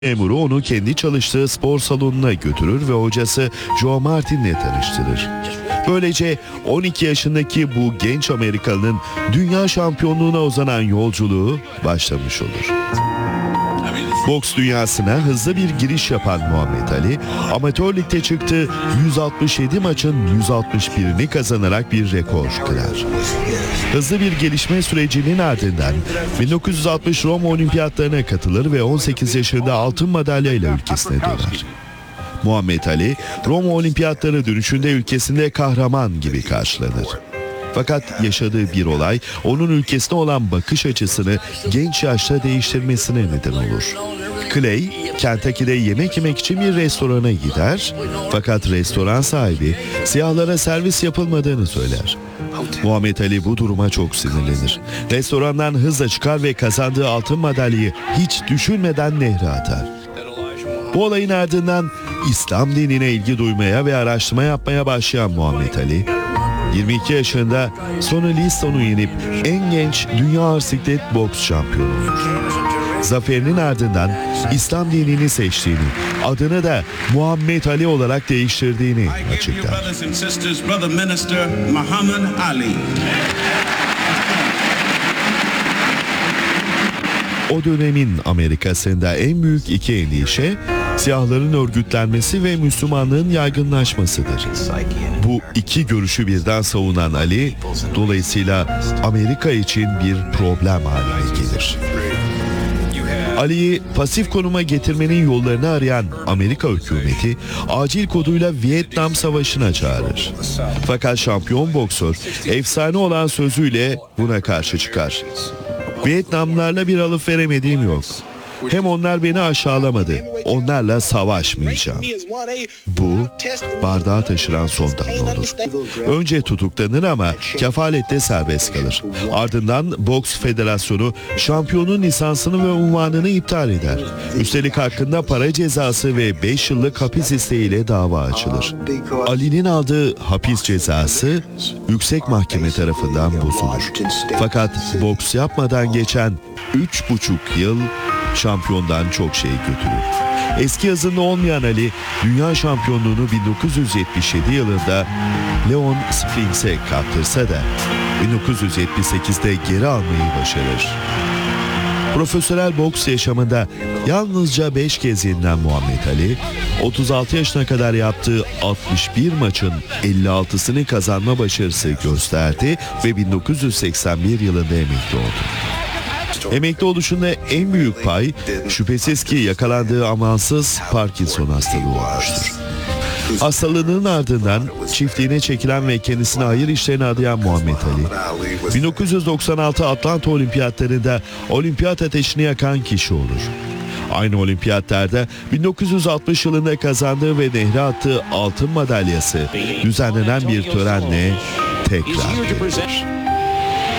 memuru onu kendi çalıştığı spor salonuna götürür ve hocası Joe Martin'le tanıştırır. Böylece 12 yaşındaki bu genç Amerikalı'nın dünya şampiyonluğuna uzanan yolculuğu başlamış olur. Boks dünyasına hızlı bir giriş yapan Muhammed Ali, amatör ligde çıktığı 167 maçın 161'ini kazanarak bir rekor kırar. Hızlı bir gelişme sürecinin ardından 1960 Roma Olimpiyatlarına katılır ve 18 yaşında altın madalyayla ülkesine döner. Muhammed Ali, Roma Olimpiyatları dönüşünde ülkesinde kahraman gibi karşılanır. Fakat yaşadığı bir olay onun ülkesine olan bakış açısını genç yaşta değiştirmesine neden olur. Clay, Kentucky'de yemek yemek için bir restorana gider, fakat restoran sahibi siyahlara servis yapılmadığını söyler. Muhammed Ali bu duruma çok sinirlenir. Restorandan hızla çıkar ve kazandığı altın madalyayı hiç düşünmeden nehre atar. Bu olayın ardından İslam dinine ilgi duymaya ve araştırma yapmaya başlayan Muhammed Ali, 22 yaşında Sonny Liston'u yenip en genç dünya ağır siklet boks şampiyonu olur. Zaferinin ardından İslam dinini seçtiğini, adını da Muhammed Ali olarak değiştirdiğini açıklar. O dönemin Amerika'sında en büyük iki endişe, siyahların örgütlenmesi ve Müslümanlığın yaygınlaşmasıdır. Bu iki görüşü birden savunan Ali, dolayısıyla Amerika için bir problem haline gelir. Ali'yi pasif konuma getirmenin yollarını arayan Amerika hükümeti acil koduyla Vietnam Savaşı'na çağırır. Fakat şampiyon boksör efsane olan sözüyle buna karşı çıkar. Vietnamlarla bir alıp veremediğim yok. Hem onlar beni aşağılamadı, onlarla savaşmayacağım. Bu, bardağı taşıran son damla olur. Önce tutuklanır ama kefalette serbest kalır. Ardından Boks Federasyonu şampiyonun lisansını ve unvanını iptal eder. Üstelik hakkında para cezası ve 5 yıllık hapis isteğiyle dava açılır. Ali'nin aldığı hapis cezası yüksek mahkeme tarafından bozulur. Fakat boks yapmadan geçen 3,5 yıl şampiyondan çok şey götürür. Eski hızında olmayan Ali, dünya şampiyonluğunu 1977 yılında Leon Spinks'e kaptırsa da 1978'de geri almayı başarır. Profesyonel boks yaşamında yalnızca 5 kez yenilen Muhammed Ali, 36 yaşına kadar yaptığı 61 maçın 56'sını kazanma başarısı gösterdi ve 1981 yılında emekli oldu. Emekli oluşunda en büyük pay şüphesiz ki yakalandığı amansız Parkinson hastalığı olmuştur. Hastalığının ardından çiftliğine çekilen ve kendisine hayır işlerine adayan Muhammed Ali, 1996 Atlanta Olimpiyatlarında olimpiyat ateşini yakan kişi olur. Aynı olimpiyatlarda 1960 yılında kazandığı ve nehre attığı altın madalyası düzenlenen bir törenle tekrar verilir.